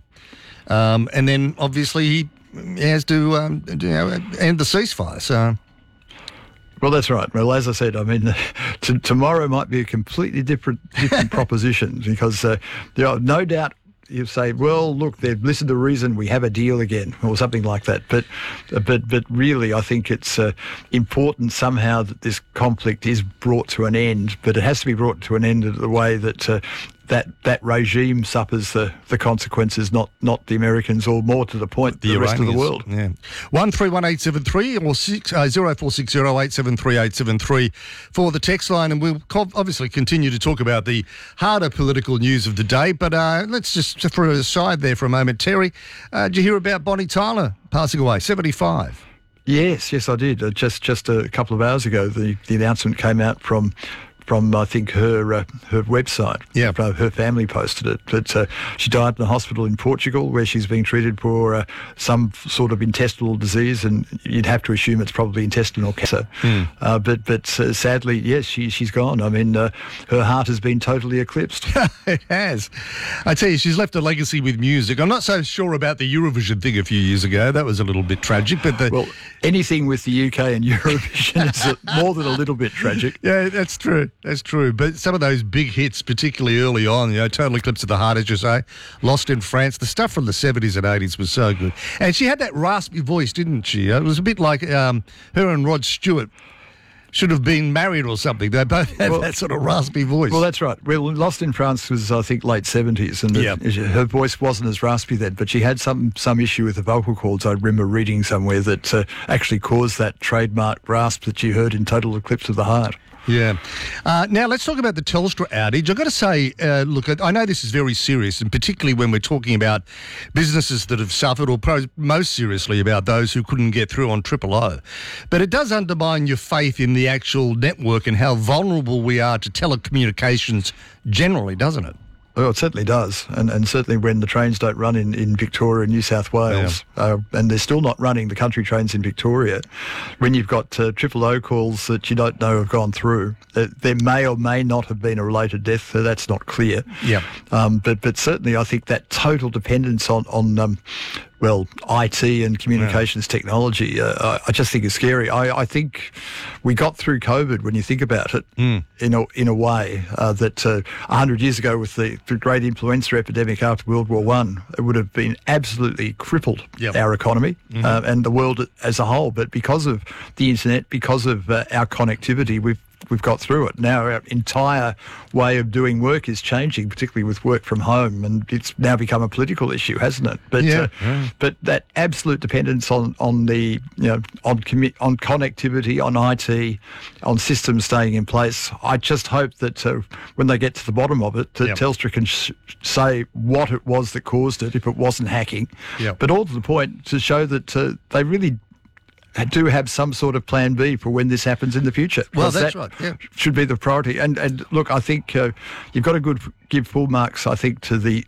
Um, and then obviously he has to um, you know, end the ceasefire. So... Well, that's right. Well, as I said, I mean, t- tomorrow might be a completely different different proposition because uh, there are no doubt you say, well, look, they've listened to reason, we have a deal again, or something like that. But but but really, I think it's uh, important somehow that this conflict is brought to an end, but it has to be brought to an end in the way that uh, that that regime suffers the, the consequences, not not the Americans, or more to the point, the, the rest of the world. Yeah. One three one eight seven three or six uh, zero four six zero eight seven three eight seven three for the text line, and we'll co- obviously continue to talk about the harder political news of the day. But uh, let's just throw it aside there for a moment. Terry, uh, did you hear about Bonnie Tyler passing away, seventy-five? Yes, yes, I did. Uh, just just a couple of hours ago, the, the announcement came out from. From I think her uh, her website. Yeah, uh, her family posted it. But uh, she died in a hospital in Portugal where she's being treated for uh, some sort of intestinal disease, and you'd have to assume it's probably intestinal cancer. Mm. Uh, but but uh, sadly, yes, she she's gone. I mean, uh, her heart has been totally eclipsed. It has. I tell you, she's left a legacy with music. I'm not so sure about the Eurovision thing a few years ago. That was a little bit tragic. But the... well, anything with the U K and Eurovision is more than a little bit tragic. Yeah, that's true. That's true. But some of those big hits, particularly early on, you know, Total Eclipse of the Heart, as you say, Lost in France, the stuff from the seventies and eighties was so good. And she had that raspy voice, didn't she? It was a bit like um, her and Rod Stewart should have been married or something. They both had well, that sort of raspy voice. Well, that's right. Well, Lost in France was, I think, late seventies, and yeah. the, her voice wasn't as raspy then, but she had some some issue with the vocal cords. I remember reading somewhere that uh, actually caused that trademark rasp that you heard in Total Eclipse of the Heart. Yeah. Uh, now, let's talk about the Telstra outage. I've got to say, uh, look, I know this is very serious, and particularly when we're talking about businesses that have suffered, or pro- most seriously about those who couldn't get through on Triple O. But it does undermine your faith in the actual network and how vulnerable we are to telecommunications generally, doesn't it? Well, it certainly does, and and certainly when the trains don't run in, in Victoria and New South Wales, yeah. uh, and they're still not running the country trains in Victoria, when you've got uh, Triple O calls that you don't know have gone through, uh, there may or may not have been a related death, so that's not clear. Yeah. Um, but but certainly I think that total dependence on on um, well, I T and communications yeah. technology, uh, I, I just think is scary. I, I think we got through COVID, when you think about it, mm. in a in a way uh, that uh, one hundred years ago with the, the great influenza epidemic after World War One, it would have been absolutely crippled yep. our economy mm-hmm. uh, and the world as a whole. But because of the internet, because of uh, our connectivity, we've We've got through it. Now our entire way of doing work is changing, particularly with work from home, and it's now become a political issue, hasn't it? But yeah. uh, yeah. but that absolute dependence on on the you know on commi- on connectivity, on I T, on systems staying in place. I just hope that uh, when they get to the bottom of it, that yep. Telstra can sh- say what it was that caused it, if it wasn't hacking. Yep. But all to the point to show that uh, they really do have some sort of plan B for when this happens in the future. Well, because that's that right, yeah. should be the priority. And and look, I think uh, you've got to good give full marks, I think, to the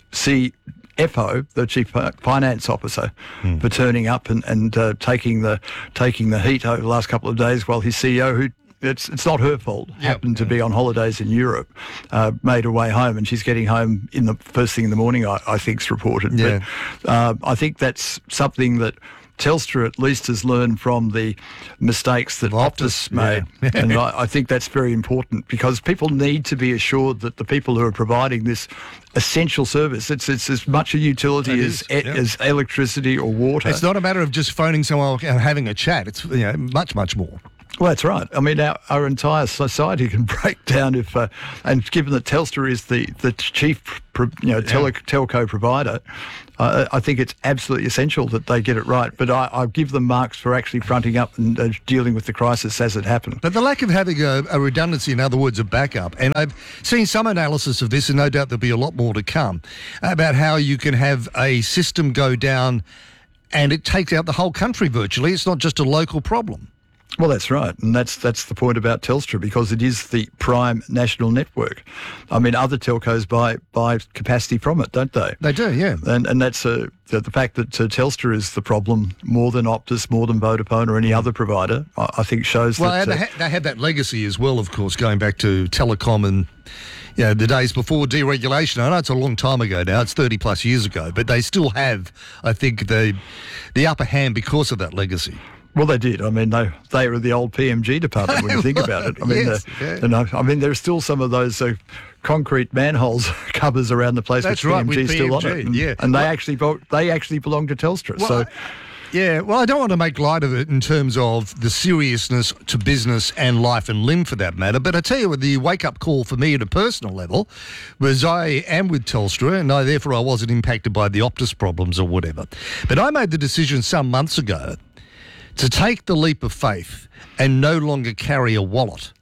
C F O, the Chief Finance Officer, Hmm. for turning up and, and uh, taking the taking the heat over the last couple of days while his C E O, who it's it's not her fault, happened to be on holidays in Europe, uh, made her way home, and she's getting home in the first thing in the morning, I, I think's reported. Yeah. But uh, I think that's something that Telstra at least has learned from the mistakes that Optus, made. yeah. And I, I think that's very important because people need to be assured that the people who are providing this essential service, it's it's as much a utility It as, is, yeah. as electricity or water. It's not a matter of just phoning someone and having a chat. It's you know, much, much more. Well, that's right. I mean, our, our entire society can break down if, uh, and given that Telstra is the, the chief, pro, you know, tele, telco provider, uh, I think it's absolutely essential that they get it right. But I, I give them marks for actually fronting up and uh, dealing with the crisis as it happened. But the lack of having a, a redundancy, in other words, a backup, and I've seen some analysis of this, and no doubt there'll be a lot more to come, about how you can have a system go down and it takes out the whole country virtually. It's not just a local problem. Well, that's right, and that's that's the point about Telstra because it is the prime national network. I mean, other telcos buy buy capacity from it, don't they? They do, yeah. And and that's uh, the, the fact that uh, Telstra is the problem more than Optus, more than Vodafone or any other provider. I, I think shows Well, that. and they, ha- they have that legacy as well, of course, going back to telecom and you know, the days before deregulation. I know it's a long time ago now; it's thirty plus years ago, but they still have, I think, the the upper hand because of that legacy. Well, they did. I mean, they they were the old P M G department when you think about it. I mean, Yes, the, yeah. you know, I mean, there's still some of those uh, concrete manholes covers around the place That's with right, P M G with still on P M G, it, and, yeah. and they Well- actually bel- they actually belong to Telstra. Well, so. I- Yeah, well, I don't want to make light of it in terms of the seriousness to business and life and limb for that matter, but I tell you what, the wake-up call for me at a personal level was I am with Telstra and I, therefore I wasn't impacted by the Optus problems or whatever. But I made the decision some months ago to take the leap of faith and no longer carry a wallet.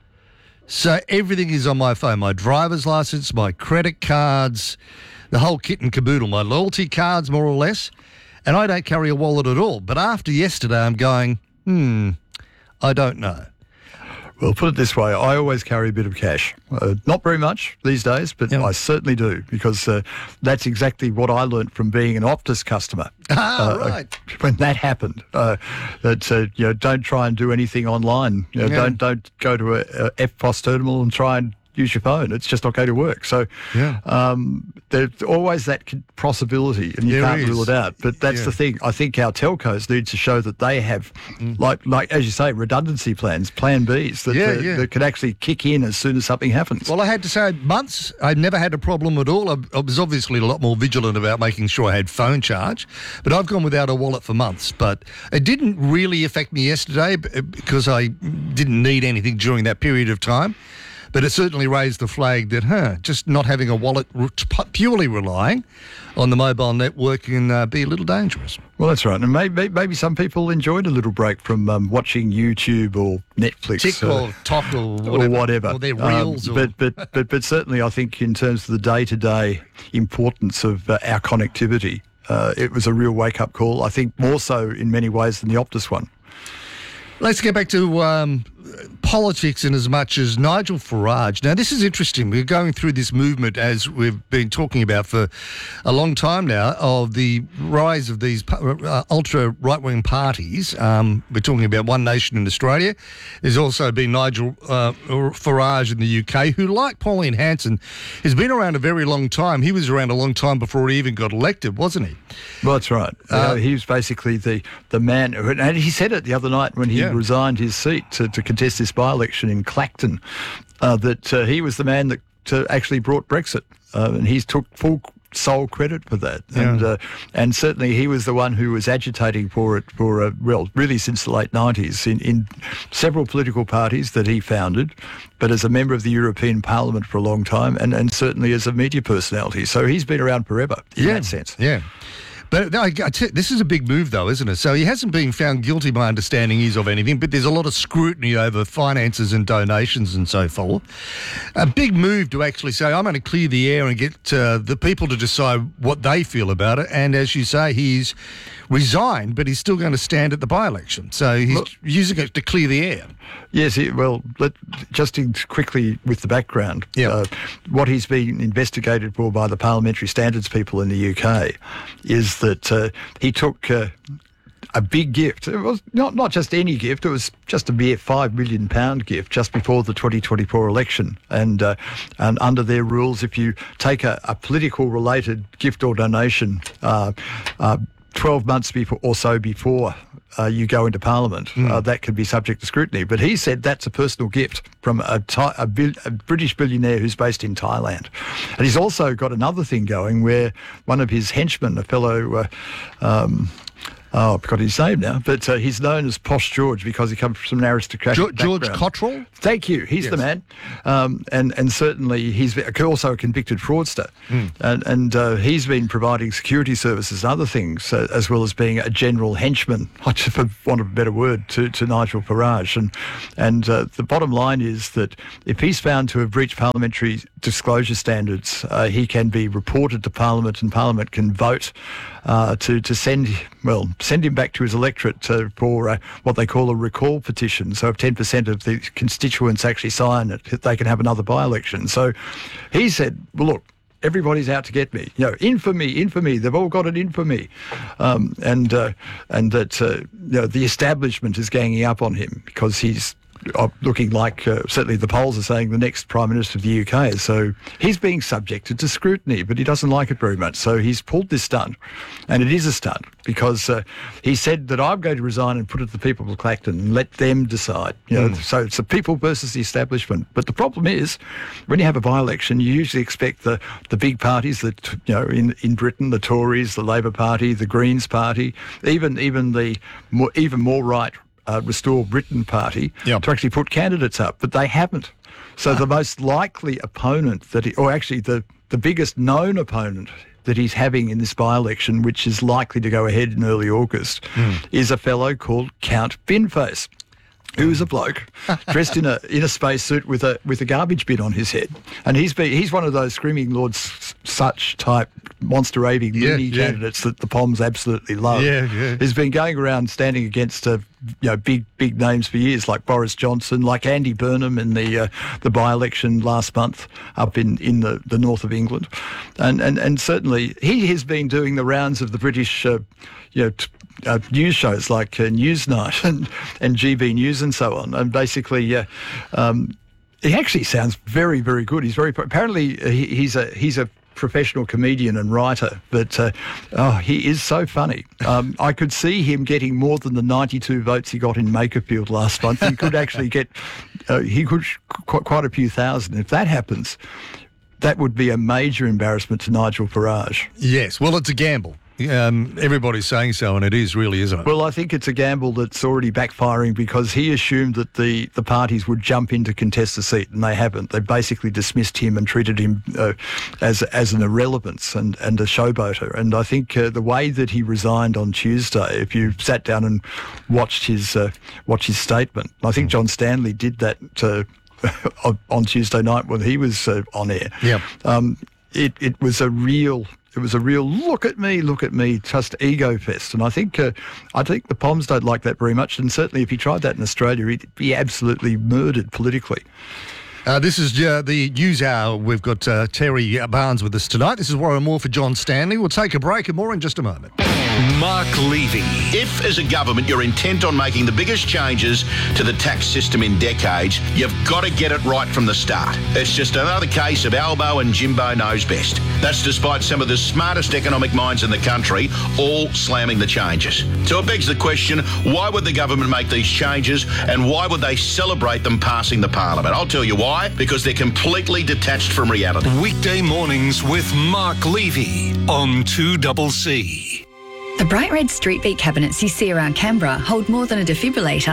So everything is on my phone, my driver's license, my credit cards, the whole kit and caboodle, my loyalty cards more or less, and I don't carry a wallet at all. But after yesterday, I'm going, hmm, I don't know. Well, put it this way, I always carry a bit of cash. Uh, not very much these days, but I certainly do, because uh, that's exactly what I learnt from being an Optus customer. Ah, uh, right. When that happened, uh, that uh, you know, don't try and do anything online. You know, Yeah. Don't don't go to a, a F P O S terminal and try and use your phone. It's just not going to work. So Yeah. um, there's always that con- possibility, and you There can't is. rule it out. But that's Yeah. the thing. I think our telcos need to show that they have, like like as you say, redundancy plans, Plan Bs that, Yeah, uh, yeah. that can actually kick in as soon as something happens. Well, I had to say, months, I never had a problem at all. I, I was obviously a lot more vigilant about making sure I had phone charge, but I've gone without a wallet for months. But it didn't really affect me yesterday b- because I didn't need anything during that period of time. But it certainly raised the flag that, huh, just not having a wallet r- p- purely relying on the mobile network can uh, be a little dangerous. Well, that's right. And maybe maybe some people enjoyed a little break from um, watching YouTube or Netflix Tick uh, or Tok or or whatever. whatever. Or their Um, reels. or... but, but but but certainly, I think in terms of the day-to-day importance of uh, our connectivity, uh, it was a real wake-up call. I think more so in many ways than the Optus one. Let's get back to um, politics in as much as Nigel Farage. Now, this is interesting. We're going through this movement, as we've been talking about for a long time now, of the rise of these uh, ultra right-wing parties. Um, we're talking about One Nation in Australia. There's also been Nigel uh, Farage in the U K, who, like Pauline Hanson, has been around a very long time. He was around a long time before he even got elected, wasn't he? Well, that's right. Uh, Uh, he was basically the, the man, who, and he said it the other night when he Yeah. resigned his seat to, to contest this by-election in Clacton, uh, that uh, he was the man that uh, actually brought Brexit, uh, and he's took full sole credit for that. Yeah. And uh, and certainly he was the one who was agitating for it for, uh, well, really since the late nineties in, in several political parties that he founded, but as a member of the European Parliament for a long time, and, and certainly as a media personality. So he's been around forever in that sense. Yeah. But I, I tell you, this is a big move, though, isn't it? So he hasn't been found guilty, my understanding is, of anything, but there's a lot of scrutiny over finances and donations and so forth. A big move to actually say, I'm going to clear the air and get uh, the people to decide what they feel about it. And as you say, he's resigned, but he's still going to stand at the by-election. So he's Look, using it to clear the air. Yes, he, well, let, just in quickly with the background, yeah. uh, what he's been investigated for by the parliamentary standards people in the U K is that uh, he took uh, a big gift. It was not, not just any gift, it was just a mere five million pound gift just before the twenty twenty-four election. And, uh, and under their rules, if you take a, a political-related gift or donation uh, uh, twelve months before or so before uh, you go into Parliament, mm. uh, that can be subject to scrutiny. But he said that's a personal gift from a, Thai, a, bil, a British billionaire who's based in Thailand. And he's also got another thing going where one of his henchmen, a fellow... Uh, um, Oh, I've got his name now, but uh, he's known as Posh George because he comes from an aristocratic George, background. George Cottrell? Thank you. He's yes. the man. Um, and, and certainly he's also a convicted fraudster. Mm. And, and uh, he's been providing security services and other things, uh, as well as being a general henchman, for want of a better word, to, to Nigel Farage. And, and uh, the bottom line is that if he's found to have breached parliamentary disclosure standards, uh, he can be reported to Parliament and Parliament can vote uh, to, to send, well, send him back to his electorate uh, for uh, what they call a recall petition. So if ten percent of the constituents actually sign it, they can have another by-election. So he said, well, look, everybody's out to get me. You know, infamy, infamy. They've all got it in for me. Um, and, uh, and that uh, you know, the establishment is ganging up on him because he's Uh, looking like, uh, certainly the polls are saying, the next Prime Minister of the U K. So he's being subjected to scrutiny, but he doesn't like it very much. So he's pulled this stunt, and it is a stunt, because uh, he said that I'm going to resign and put it to the people of Clacton and let them decide. You know, mm. So it's the people versus the establishment. But the problem is, when you have a by-election, you usually expect the, the big parties that, you know, in, in Britain, the Tories, the Labor Party, the Greens Party, even, even the more, even more right Uh, Restore Britain Party yep. to actually put candidates up, but they haven't. So ah. the most likely opponent that he, or actually the, the biggest known opponent that he's having in this by-election, which is likely to go ahead in early August, mm. is a fellow called Count Binface, who is a bloke dressed in a in a spacesuit with a with a garbage bin on his head, and he's be, he's one of those screaming Lord Such type monster raving yeah, loony yeah. candidates that the Poms absolutely love. Yeah, yeah. He's been going around standing against uh, you know big big names for years, like Boris Johnson, like Andy Burnham in the uh, the by-election last month up in, in the, the north of England, and, and and certainly he has been doing the rounds of the British uh, you know. T- Uh, news shows like uh, Newsnight and, and G B News and so on. And basically, uh, um, he actually sounds very, very good. He's very apparently uh, he, he's a he's a professional comedian and writer, but uh, oh, he is so funny. Um, I could see him getting more than the ninety-two votes he got in Makerfield last month. He could actually get uh, he could qu- quite a few thousand. If that happens, that would be a major embarrassment to Nigel Farage. Yes, well, it's a gamble. Um, everybody's saying so, and it is really, isn't it? Well, I think it's a gamble that's already backfiring, because he assumed that the, the parties would jump in to contest the seat, and they haven't. They basically dismissed him and treated him uh, as as an irrelevance and, and a showboater. And I think uh, the way that he resigned on Tuesday, if you sat down and watched his uh, watched his statement, I think John Stanley did that uh, on Tuesday night when he was uh, on air. Yeah, um, it it was a real. It was a real look at me, look at me, just ego fest, and I think uh, I think the Poms don't like that very much. And certainly, if he tried that in Australia, he'd be absolutely murdered politically. Uh, this is uh, the News Hour. We've got uh, Terry Barnes with us tonight. This is Warren Moore for John Stanley. We'll take a break and more in just a moment. Mark Levy. If, as a government, you're intent on making the biggest changes to the tax system in decades, you've got to get it right from the start. It's just another case of Albo and Jimbo knows best. That's despite some of the smartest economic minds in the country all slamming the changes. So it begs the question, why would the government make these changes, and why would they celebrate them passing the parliament? I'll tell you why. Why? Because they're completely detached from reality. Weekday mornings with Mark Levy on two C C. The bright red street beat cabinets you see around Canberra hold more than a defibrillator.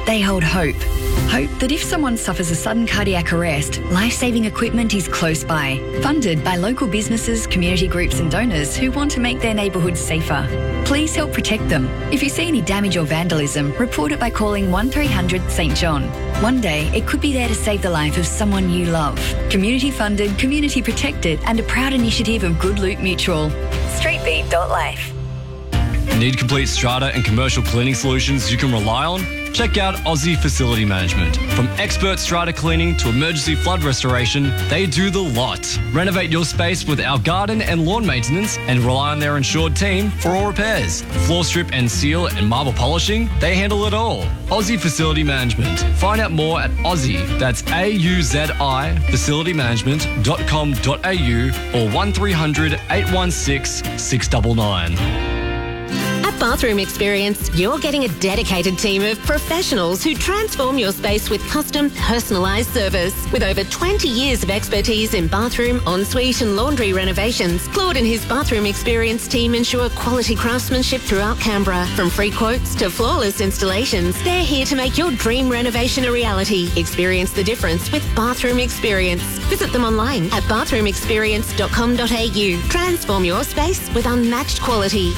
They hold hope. Hope that if someone suffers a sudden cardiac arrest, life-saving equipment is close by. Funded by local businesses, community groups and donors who want to make their neighbourhoods safer. Please help protect them. If you see any damage or vandalism, report it by calling one three hundred St John. One day, it could be there to save the life of someone you love. Community funded, community protected and a proud initiative of Good Loot Mutual. streetbeat dot life. Need complete strata and commercial cleaning solutions you can rely on? Check out Aussie Facility Management. From expert strata cleaning to emergency flood restoration, they do the lot. Renovate your space with our garden and lawn maintenance and rely on their insured team for all repairs. Floor strip and seal and marble polishing, they handle it all. Aussie Facility Management. Find out more at Aussie, that's A U Z I, facility management dot com dot a u or one three hundred eight one six six nine nine. At Bathroom Experience, you're getting a dedicated team of professionals who transform your space with custom, personalised service. With over twenty years of expertise in bathroom, ensuite and laundry renovations, Claude and his Bathroom Experience team ensure quality craftsmanship throughout Canberra. From free quotes to flawless installations, they're here to make your dream renovation a reality. Experience the difference with Bathroom Experience. Visit them online at bathroom experience dot com dot a u. Transform your space with unmatched quality.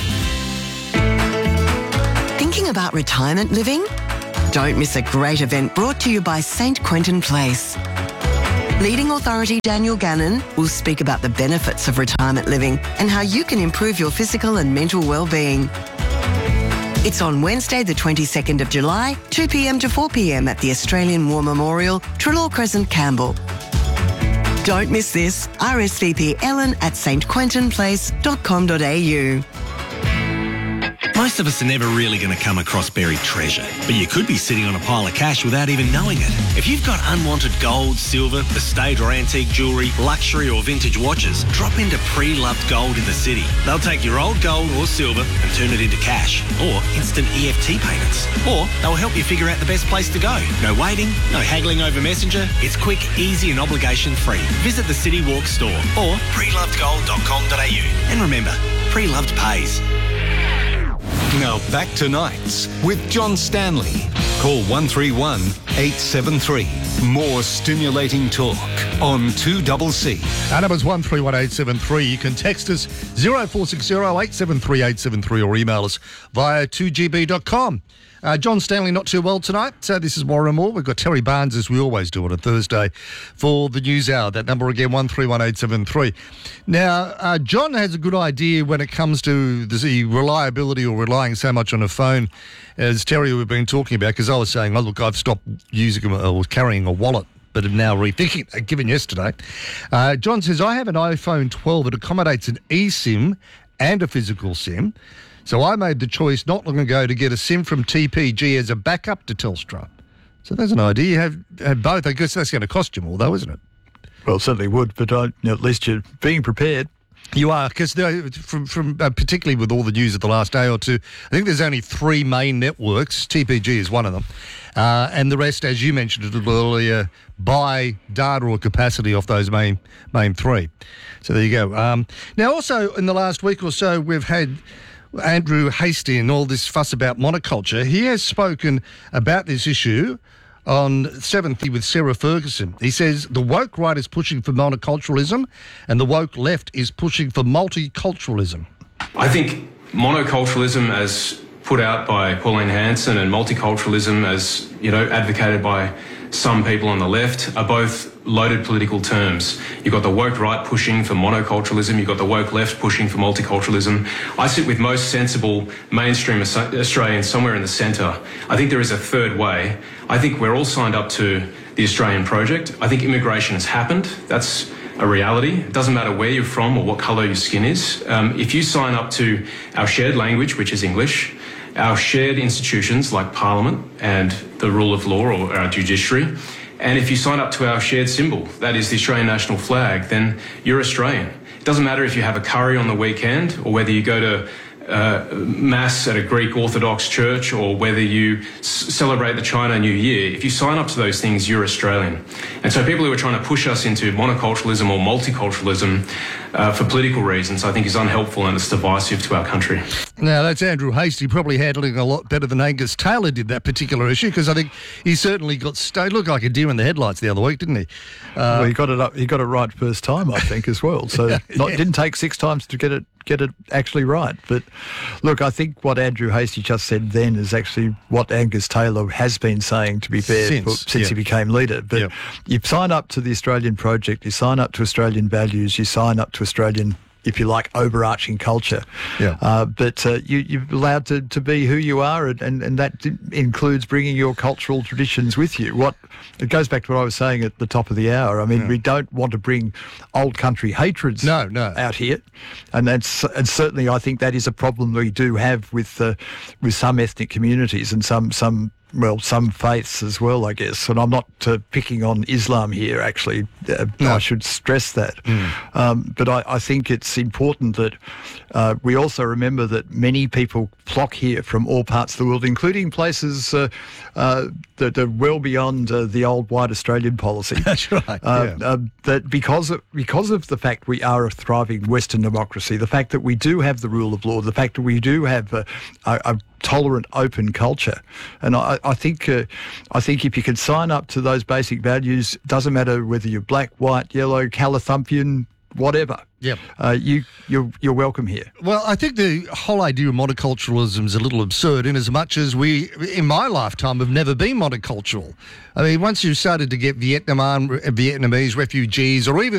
Thinking about retirement living? Don't miss a great event brought to you by Saint Quentin Place. Leading authority Daniel Gannon will speak about the benefits of retirement living and how you can improve your physical and mental well-being. It's on Wednesday the twenty-second of July, two p m to four p m at the Australian War Memorial, Trelaw Crescent, Campbell. Don't miss this. R S V P Ellen at s t quentin place dot com dot a u. Most of us are never really going to come across buried treasure, but you could be sitting on a pile of cash without even knowing it. If you've got unwanted gold, silver, estate or antique jewellery, luxury or vintage watches, drop into Pre-Loved Gold in the city. They'll take your old gold or silver and turn it into cash or instant E F T payments. Or they'll help you figure out the best place to go. No waiting, no haggling over Messenger. It's quick, easy and obligation-free. Visit the City Walk store or pre loved gold dot com dot a u. And remember, Pre-Loved pays. Now back to Nights with John Stanley. Call one three one eight seven three. More stimulating talk on two C C. Our number's one three one eight seven three. You can text us zero four six zero eight seven three eight seven three or email us via two g b dot com. Uh, John Stanley not too well tonight. So this is Warren Moore. We've got Terry Barnes, as we always do on a Thursday, for the News Hour. That number again, one three one eight seven three. Now, uh, John has a good idea when it comes to the reliability or relying so much on a phone, as Terry we've been talking about, because I was saying, oh, look, I've stopped using or carrying a wallet, but am now rethinking it, given yesterday. Uh, John says, I have an iPhone twelve that accommodates an eSIM and a physical SIM. So I made the choice not long ago to get a SIM from T P G as a backup to Telstra. So there's an idea. You have, have both. I guess that's going to cost you more, though, isn't it? Well, it certainly would, but uh, at least you're being prepared. You are, because from, from uh, particularly with all the news of the last day or two, I think there's only three main networks. T P G is one of them. Uh, and the rest, as you mentioned a little earlier, buy data or capacity off those main main three. So there you go. Um, now, also, in the last week or so, we've had Andrew Hastie and all this fuss about monoculture. He has spoken about this issue on seventh with Sarah Ferguson. He says the woke right is pushing for monoculturalism and the woke left is pushing for multiculturalism. I think monoculturalism, as put out by Pauline Hanson, and multiculturalism, as, you know, advocated by some people on the left, are both loaded political terms. You've got the woke right pushing for monoculturalism, you've got the woke left pushing for multiculturalism. I sit with most sensible mainstream Australians somewhere in the centre. I think there is a third way. I think we're all signed up to the Australian project. I think immigration has happened. That's a reality. It doesn't matter where you're from or what colour your skin is. Um, if you sign up to our shared language, which is English, our shared institutions like Parliament and the rule of law or our judiciary, and if you sign up to our shared symbol, that is the Australian national flag, then you're Australian. It doesn't matter if you have a curry on the weekend or whether you go to uh, Mass at a Greek Orthodox church or whether you s- celebrate the China New Year. If you sign up to those things, you're Australian. And so people who are trying to push us into monoculturalism or multiculturalism uh, for political reasons, I think is unhelpful and it's divisive to our country. Now, that's Andrew Hastie, probably handling a lot better than Angus Taylor did that particular issue, because I think he certainly got stayed. Looked like a deer in the headlights the other week, didn't he? Uh, well, he got it up. He got it right first time, I think, as well. So yeah. not, didn't take six times to get it get it actually right. But look, I think what Andrew Hastie just said then is actually what Angus Taylor has been saying, to be fair, Since, for, since yeah. he became leader. But Yeah. you sign up to the Australian project, you sign up to Australian values, you sign up to Australian, if you like, overarching culture. Yeah. Uh, but uh, you, you're allowed to, to be who you are, and, and, and that d- includes bringing your cultural traditions with you. What It goes back to what I was saying at the top of the hour. I mean, Yeah. we don't want to bring old country hatreds No, no. out here. And that's and certainly I think that is a problem we do have with uh, with some ethnic communities and some some well, some faiths as well, I guess. And I'm not uh, picking on Islam here, actually. Uh, No. I should stress that. Um, but I, I think it's important that uh, we also remember that many people flock here from all parts of the world, including places uh, uh, that are well beyond uh, the old white Australian policy. That's right, Uh, yeah. uh, that because of, because of the fact we are a thriving Western democracy, the fact that we do have the rule of law, the fact that we do have a, a, a tolerant, open culture, and I, I think uh, I think if you can sign up to those basic values, doesn't matter whether you're black, white, yellow, Calathumpian, whatever. Yep. Uh, you you're you're welcome here. Well, I think the whole idea of monoculturalism is a little absurd, in as much as we, in my lifetime, have never been monocultural. I mean, once you started to get Vietnam, Vietnamese refugees, or even